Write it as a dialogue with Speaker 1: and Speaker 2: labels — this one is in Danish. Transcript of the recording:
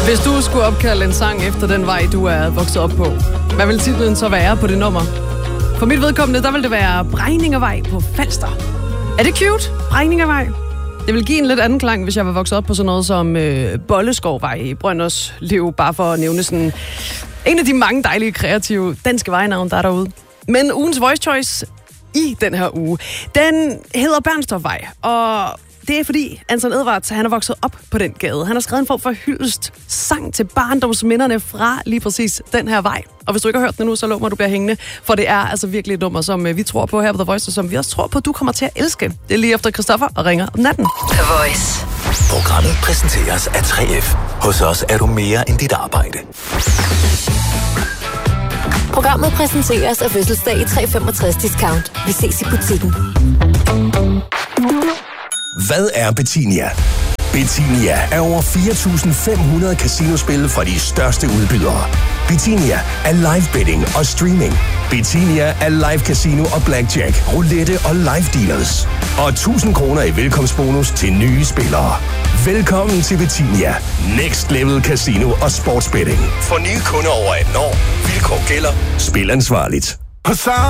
Speaker 1: Hvis du skulle opkalde en sang efter den vej, du er vokset op på, hvad vil titlen så være på det nummer? For mit vedkommende, der vil det være Brejningevej på Falster. Er det cute? Brejningevej? Det vil give en lidt anden klang, hvis jeg var vokset op på sådan noget som Bolleskovvej i Brønderslev, bare for at nævne sådan en af de mange dejlige, kreative danske vejnavne, der er derude. Men ugens Voice Choice i den her uge, den hedder Bernstorffvej, og det er fordi Anton Edwards, han er vokset op på den gade. Han har skrevet en form for hyldest sang til barndomsminderne fra lige præcis den her vej. Og hvis du ikke har hørt den nu, så lov mig, du bliver hængende, for det er altså virkelig et nummer, som vi tror på her på The Voice, og som vi også tror på, du kommer til at elske. Det er lige efter Christoffer og ringer om natten.
Speaker 2: The Voice.
Speaker 3: Programmet præsenteres af 3F. Hos os er du mere end dit arbejde.
Speaker 2: Programmet præsenteres af fødselsdag i 365 Discount. Vi ses i butikken.
Speaker 4: Hvad er Betinia? Betinia er over 4.500 casinospil fra de største udbydere. Betinia er live betting og streaming. Betinia er live casino og blackjack, roulette og live dealers. Og 1.000 kroner i velkomstbonus til nye spillere. Velkommen til Betinia. Next level casino og sportsbetting. For nye kunder over 18 år. Vilkår gælder. Spil ansvarligt.